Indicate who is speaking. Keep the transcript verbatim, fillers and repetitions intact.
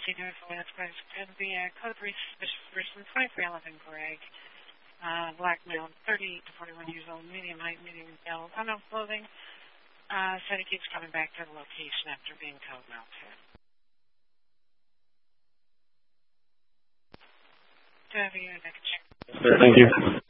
Speaker 1: C doing for that's going to be a code three suspicious person, twenty-three eleven Greg, uh, black male, thirty-eight to forty-one years old, medium height, medium build, unknown clothing. Uh, said he keeps coming back to the location after being towed out to. Do you have any check?
Speaker 2: Thank you.